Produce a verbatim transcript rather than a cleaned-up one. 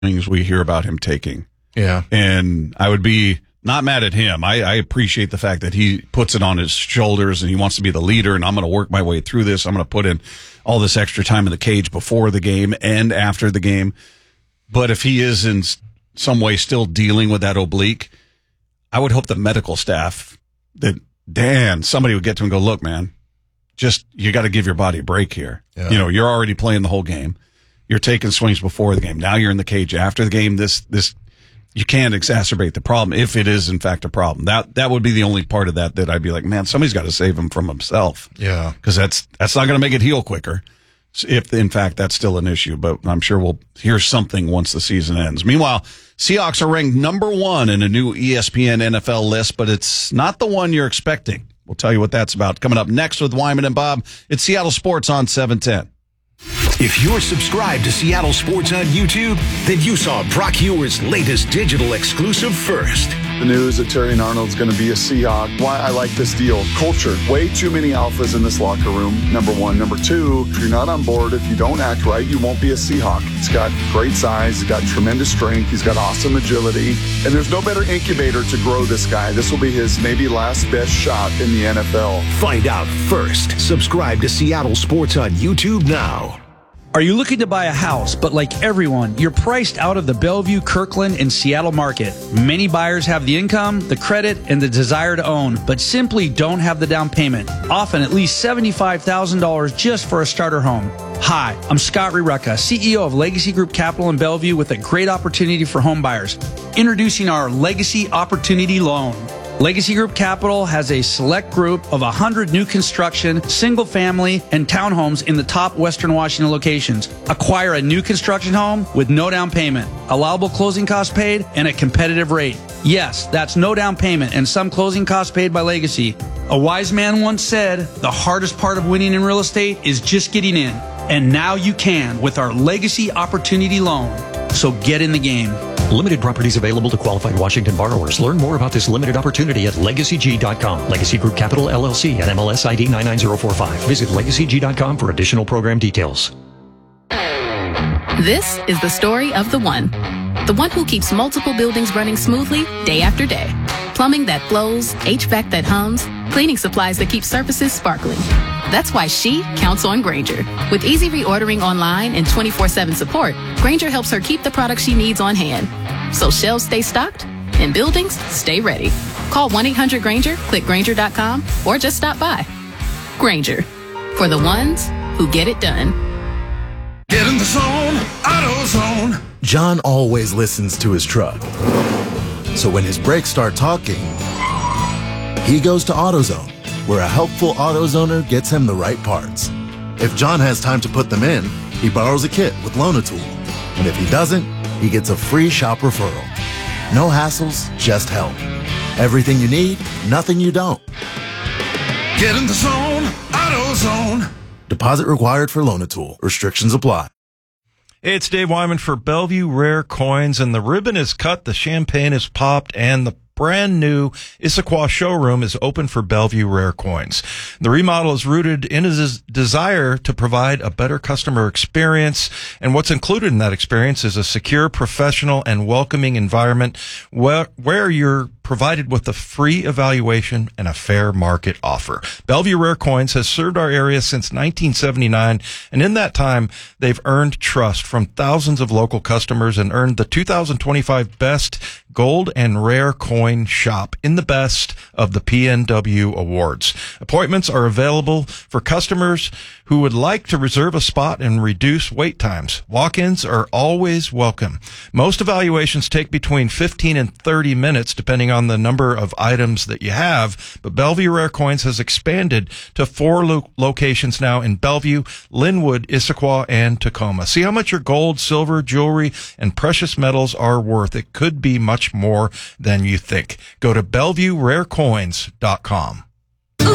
things we hear about him taking. Yeah. And I would be not mad at him. I, I appreciate the fact that he puts it on his shoulders and he wants to be the leader, and I'm going to work my way through this. I'm going to put in all this extra time in the cage before the game and after the game. But if he is in some way still dealing with that oblique, I would hope the medical staff, that Dan, somebody would get to him and go, look, man, just, you got to give your body a break here. Yeah. You know, you're already playing the whole game. You're taking swings before the game. Now you're in the cage after the game. This, this, you can't exacerbate the problem if it is in fact a problem. That, that would be the only part of that that I'd be like, man, somebody's got to save him from himself. Yeah. Cause that's, that's not going to make it heal quicker. If in fact that's still an issue, but I'm sure we'll hear something once the season ends. Meanwhile, Seahawks are ranked number one in a new E S P N N F L list, but it's not the one you're expecting. We'll tell you what that's about coming up next with Wyman and Bob. It's Seattle Sports on seven ten. If you're subscribed to Seattle Sports on YouTube, then you saw Brock Ewer's latest digital exclusive first. The news that Terry Arnold's going to be a Seahawk. Why I like this deal. Culture. Way too many alphas in this locker room, number one. Number two, if you're not on board, if you don't act right, you won't be a Seahawk. He's got great size. He's got tremendous strength. He's got awesome agility. And there's no better incubator to grow this guy. This will be his maybe last best shot in the N F L. Find out first. Subscribe to Seattle Sports on YouTube now. Are you looking to buy a house, but like everyone, you're priced out of the Bellevue, Kirkland, and Seattle market? Many buyers have the income, the credit, and the desire to own, but simply don't have the down payment, often at least seventy-five thousand dollars just for a starter home. Hi, I'm Scott Rireka, C E O of Legacy Group Capital in Bellevue, with a great opportunity for home buyers. Introducing our Legacy Opportunity Loan. Legacy Group Capital has a select group of one hundred new construction, single-family, and townhomes in the top Western Washington locations. Acquire a new construction home with no down payment, allowable closing costs paid, and a competitive rate. Yes, that's no down payment and some closing costs paid by Legacy. A wise man once said, the hardest part of winning in real estate is just getting in. And now you can with our Legacy Opportunity Loan. So get in the game. Limited properties available to qualified Washington borrowers. Learn more about this limited opportunity at legacy g dot com. Legacy Group Capital, L L C, and M L S I D nine nine zero four five. Visit legacy g dot com for additional program details. This is the story of the one. The one who keeps multiple buildings running smoothly day after day. Plumbing that flows, H V A C that hums, cleaning supplies that keep surfaces sparkling. That's why she counts on Grainger. With easy reordering online and twenty-four seven support, Grainger helps her keep the products she needs on hand. So shelves stay stocked and buildings stay ready. Call one eight hundred Grainger, click Grainger dot com, or just stop by. Grainger, for the ones who get it done. Get in the zone, AutoZone. John always listens to his truck. So when his brakes start talking, he goes to AutoZone, where a helpful AutoZoner gets him the right parts. If John has time to put them in, he borrows a kit with Loan-A-Tool. And if he doesn't, he gets a free shop referral. No hassles, just help. Everything you need, nothing you don't. Get in the zone, AutoZone. Deposit required for Loan-A-Tool. Restrictions apply. It's Dave Wyman for Bellevue Rare Coins, and the ribbon is cut, the champagne is popped, and the brand new Issaquah showroom is open for Bellevue Rare Coins. The remodel is rooted in his desire to provide a better customer experience, and what's included in that experience is a secure, professional, and welcoming environment where, where you're provided with a free evaluation and a fair market offer. Bellevue Rare Coins has served our area since nineteen seventy-nine, and in that time, they've earned trust from thousands of local customers and earned the two thousand twenty-five Best Gold and Rare Coin Shop in the Best of the P N W Awards. Appointments are available for customers who would like to reserve a spot and reduce wait times. Walk-ins are always welcome. Most evaluations take between fifteen and thirty minutes, depending on the number of items that you have, but Bellevue Rare Coins has expanded to four lo- locations now in Bellevue, Linwood, Issaquah, and Tacoma. See how much your gold, silver, jewelry, and precious metals are worth. It could be much more than you think. Go to Bellevue Rare Coins dot com.